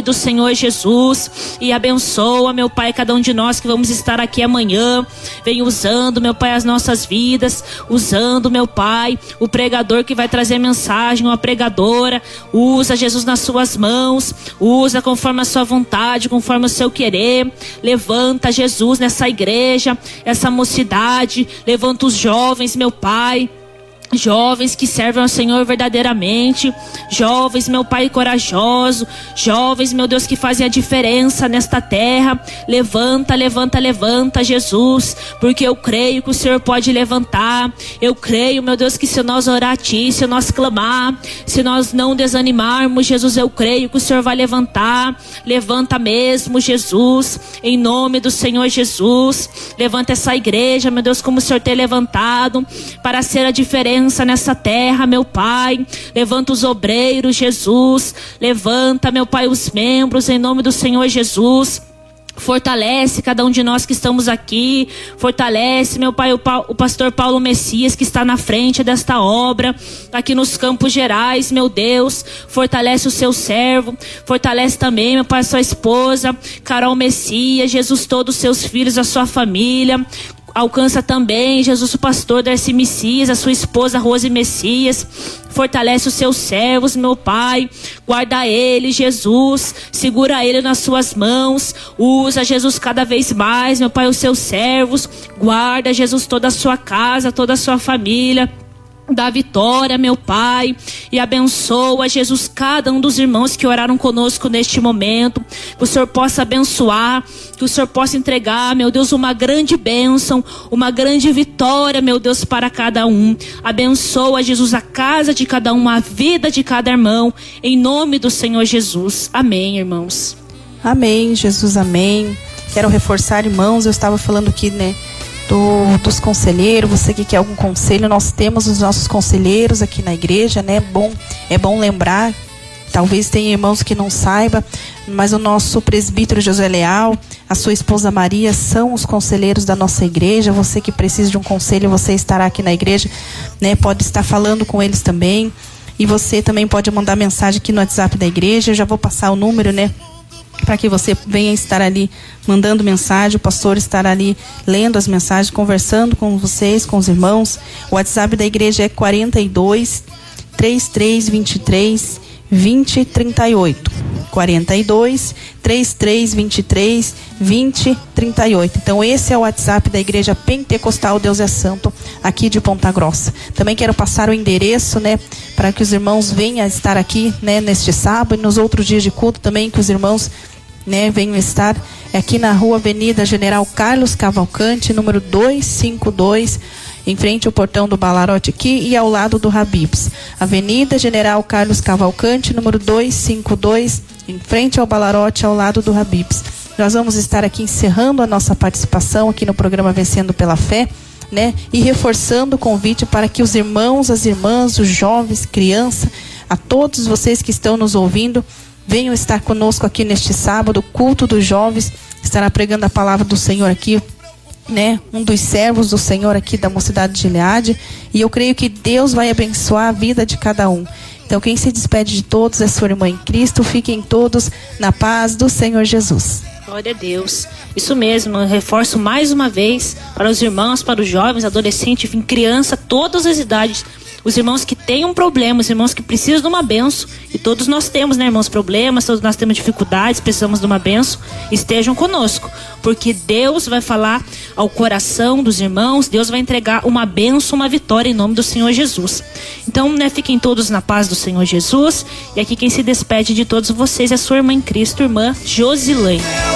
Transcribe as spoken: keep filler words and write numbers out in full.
do Senhor Jesus. E abençoa, meu Pai, cada um de nós que vamos estar aqui amanhã. Vem usando, meu Pai, as nossas vidas, usando, meu Pai, o pregador que vai trazer mensagem, uma pregadora. Usa, Jesus, nas suas mãos, usa conforme a sua vontade, conforme o seu querer. Levanta, Jesus, nessa igreja, essa mocidade, levanta os jovens, meu Pai, jovens que servem ao Senhor verdadeiramente, jovens, meu Pai, corajoso, jovens, meu Deus, que fazem a diferença nesta terra. Levanta, levanta, levanta, Jesus, porque eu creio que o Senhor pode levantar. Eu creio, meu Deus, que se nós orar a Ti, se nós clamar, se nós não desanimarmos, Jesus, eu creio que o Senhor vai levantar. Levanta mesmo, Jesus, em nome do Senhor Jesus. Levanta essa igreja, meu Deus, como o Senhor tem levantado, para ser a diferença nessa terra, meu Pai. Levanta os obreiros, Jesus. Levanta, meu Pai, os membros, em nome do Senhor Jesus. Fortalece cada um de nós que estamos aqui. Fortalece, meu Pai, o, pa- o pastor Paulo Messias, que está na frente desta obra, aqui nos Campos Gerais, meu Deus. Fortalece o seu servo. Fortalece também, meu Pai, a sua esposa, Carol Messias, Jesus, todos os seus filhos, a sua família. Alcança também, Jesus, o pastor Darcy Messias, a sua esposa Rose Messias. Fortalece os seus servos, meu Pai. Guarda ele, Jesus. Segura ele nas suas mãos. Usa, Jesus, cada vez mais, meu Pai, os seus servos. Guarda, Jesus, toda a sua casa, toda a sua família. Dá vitória, meu Pai, e abençoa, Jesus, cada um dos irmãos que oraram conosco neste momento. Que o Senhor possa abençoar, que o Senhor possa entregar, meu Deus, uma grande bênção, uma grande vitória, meu Deus, para cada um. Abençoa, Jesus, a casa de cada um, a vida de cada irmão, em nome do Senhor Jesus. Amém, irmãos. Amém, Jesus, amém. Quero reforçar, irmãos, eu estava falando aqui, né, Do, dos conselheiros. Você que quer algum conselho, nós temos os nossos conselheiros aqui na igreja, né? Bom, é bom lembrar, talvez tenha irmãos que não saibam, mas o nosso presbítero José Leal, a sua esposa Maria, são os conselheiros da nossa igreja. Você que precisa de um conselho, você estará aqui na igreja, né? Pode estar falando com eles também. E você também pode mandar mensagem aqui no WhatsApp da igreja. Eu já vou passar o número, né, para que você venha estar ali mandando mensagem. O pastor estará ali lendo as mensagens, conversando com vocês, com os irmãos. O WhatsApp da igreja é quarenta e dois, trinta e três, vinte e três, vinte, trinta e oito. quarenta e dois, trinta e três, vinte e três, vinte, trinta e oito. Então esse é o WhatsApp da Igreja Pentecostal Deus é Santo, aqui de Ponta Grossa. Também quero passar o endereço, né, para que os irmãos venham estar aqui, né, neste sábado e nos outros dias de culto também, que os irmãos, né, venham estar aqui na rua Avenida General Carlos Cavalcante, número duzentos e cinquenta e dois, em frente ao portão do Balarote aqui e ao lado do Habib's. Avenida General Carlos Cavalcante, número duzentos e cinquenta e dois, em frente ao Balarote, ao lado do Habib's. Nós vamos estar aqui encerrando a nossa participação aqui no programa Vencendo pela Fé, né? E reforçando o convite para que os irmãos, as irmãs, os jovens, crianças, a todos vocês que estão nos ouvindo, venham estar conosco aqui neste sábado. O culto dos jovens estará pregando a palavra do Senhor aqui, né? Um dos servos do Senhor aqui da Mocidade de Gileade. E eu creio que Deus vai abençoar a vida de cada um. Então quem se despede de todos é sua irmã em Cristo. Fiquem todos na paz do Senhor Jesus. Glória a Deus. Isso mesmo, eu reforço mais uma vez para os irmãos, para os jovens, adolescentes, enfim, criança, todas as idades. Os irmãos que têm um problema, os irmãos que precisam de uma bênção, e todos nós temos, né, irmãos, problemas, todos nós temos dificuldades, precisamos de uma bênção, estejam conosco, porque Deus vai falar ao coração dos irmãos, Deus vai entregar uma bênção, uma vitória em nome do Senhor Jesus. Então, né, fiquem todos na paz do Senhor Jesus, e aqui quem se despede de todos vocês é a sua irmã em Cristo, irmã Josilane.